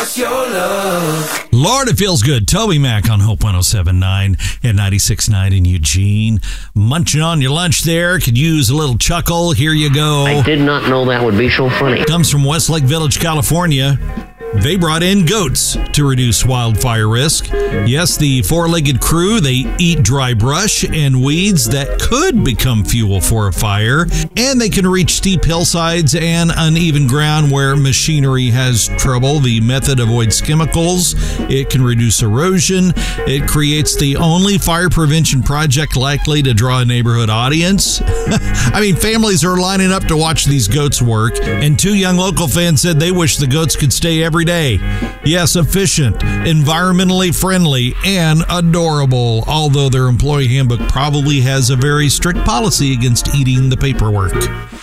Your love. Lord, it feels good. Toby Mac on Hope 107.9 and 96.9 in Eugene. Munching on your lunch there. Could use a little chuckle. Here you go. I did not know that would be so funny. Comes from Westlake Village, California. They brought in goats to reduce wildfire risk. Yes, the four-legged crew, they eat dry brush and weeds that could become fuel for a fire, and they can reach steep hillsides and uneven ground where machinery has trouble. The method avoids chemicals. It can reduce erosion. It creates the only fire prevention project likely to draw a neighborhood audience. I mean, families are lining up to watch these goats work, and two young local fans said they wish the goats could stay every day. Yes, efficient, environmentally friendly, and adorable, although their employee handbook probably has a very strict policy against eating the paperwork.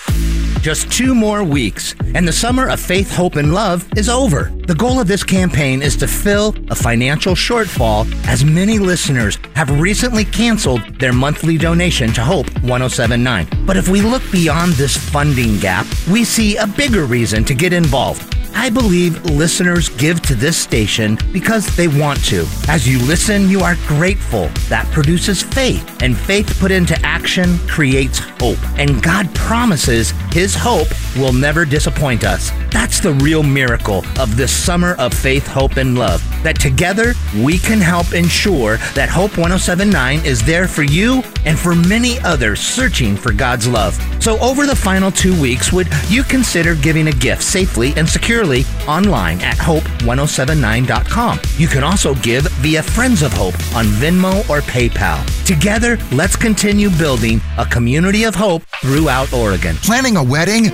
Just 2 more weeks, and the summer of faith, hope, and love is over. The goal of this campaign is to fill a financial shortfall, as many listeners have recently canceled their monthly donation to Hope 107.9. But if we look beyond this funding gap, we see a bigger reason to get involved. I believe listeners give to this station because they want to. As you listen, you are grateful. That produces faith, and faith put into action creates hope. And God promises His hope will never disappoint us. That's the real miracle of this summer of faith, hope, and love. That together we can help ensure that Hope 107.9 is there for you and for many others searching for God's love. So over the final 2 weeks, would you consider giving a gift safely and securely online at hope1079.com. You can also give via Friends of Hope on Venmo or PayPal. Together, let's continue building a community of hope throughout Oregon. Planning a wedding?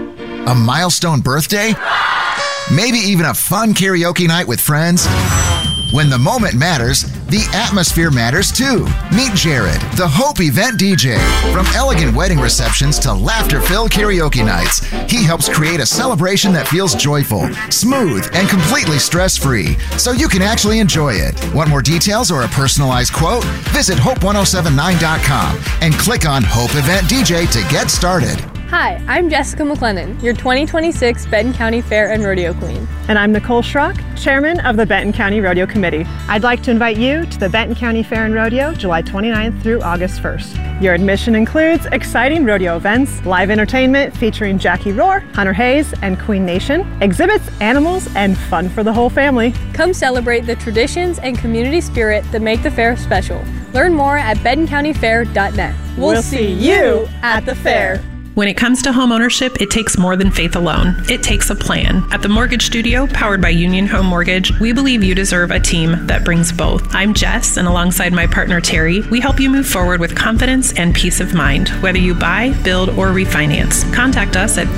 A milestone birthday? Maybe even a fun karaoke night with friends? When the moment matters, the atmosphere matters too. Meet Jared, the Hope event DJ. From elegant wedding receptions to laughter-filled karaoke nights, he helps create a celebration that feels joyful, smooth, and completely stress-free, so you can actually enjoy it. Want more details or a personalized quote? Visit hope1079.com and click on Hope Event DJ to get started. Hi, I'm Jessica McLennan, your 2026 Benton County Fair and Rodeo Queen. And I'm Nicole Schrock, Chairman of the Benton County Rodeo Committee. I'd like to invite you to the Benton County Fair and Rodeo, July 29th through August 1st. Your admission includes exciting rodeo events, live entertainment featuring Jackie Rohr, Hunter Hayes, and Queen Nation, exhibits, animals, and fun for the whole family. Come celebrate the traditions and community spirit that make the fair special. Learn more at bentoncountyfair.net. We'll see you at the fair. When it comes to home ownership, it takes more than faith alone. It takes a plan. At the Mortgage Studio, powered by Union Home Mortgage, we believe you deserve a team that brings both. I'm Jess, and alongside my partner Terry, we help you move forward with confidence and peace of mind, whether you buy, build, or refinance. Contact us at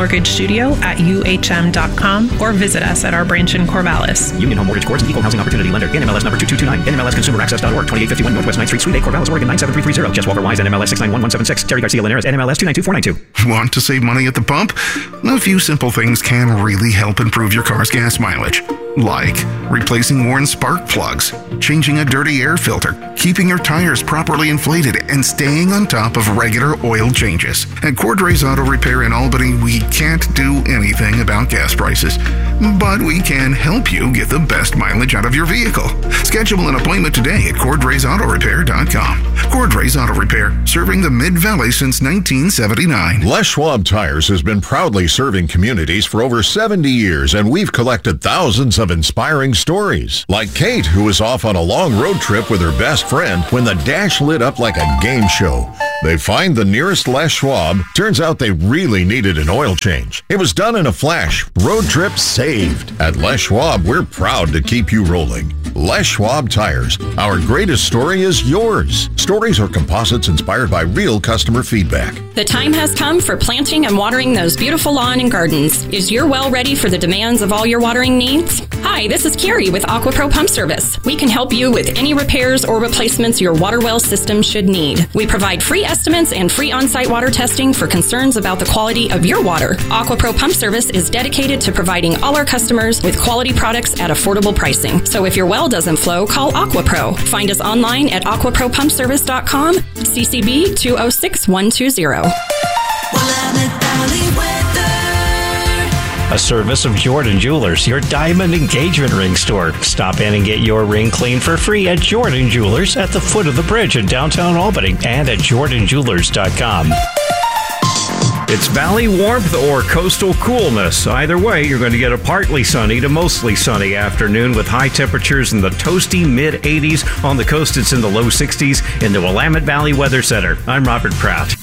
themortgagestudio@uhm.com or visit us at our branch in Corvallis. Union Home Mortgage Corp. Equal Housing Opportunity Lender. NMLS number 2229. NMLSConsumerAccess.org. 2851 Northwest 9th Street, Suite 8, Corvallis, Oregon 97330. Jess Walker Wise, NMLS 691176. Terry Garcia Linares, NMLS 292492. Want to save money at the pump? A few simple things can really help improve your car's gas mileage. Like replacing worn spark plugs, changing a dirty air filter, keeping your tires properly inflated, and staying on top of regular oil changes. At Cordray's Auto Repair in Albany, we can't do anything about gas prices, but we can help you get the best mileage out of your vehicle. Schedule an appointment today at CordraysAutoRepair.com. Cordray's Auto Repair, serving the Mid-Valley since 1979. Les Schwab Tires has been proudly serving communities for over 70 years, and we've collected thousands of inspiring stories. Like Kate, who was off on a long road trip with her best friend when the dash lit up like a game show. They find the nearest Les Schwab. Turns out they really needed an oil change. It was done in a flash. Road trip saved. At Les Schwab, we're proud to keep you rolling. Les Schwab Tires. Our greatest story is yours. Stories are composites inspired by real customer feedback. The time has come for planting and watering those beautiful lawn and gardens. Is your well ready for the demands of all your watering needs? Hi, this is Carrie with AquaPro Pump Service. We can help you with any repairs or replacements your water well system should need. We provide free estimates and free on-site water testing for concerns about the quality of your water. AquaPro Pump Service is dedicated to providing all our customers with quality products at affordable pricing. So if your well doesn't flow, call AquaPro. Find us online at aquapropumpservice.com, CCB 206120. a service of Jordan Jewelers, your diamond engagement ring store. Stop in and get your ring cleaned for free at Jordan Jewelers at the foot of the bridge in downtown Albany and at jordanjewelers.com. It's valley warmth or coastal coolness. Either way, you're going to get a partly sunny to mostly sunny afternoon with high temperatures in the toasty mid-80s. On the coast, it's in the low 60s in the Willamette Valley Weather Center. I'm Robert Pratt.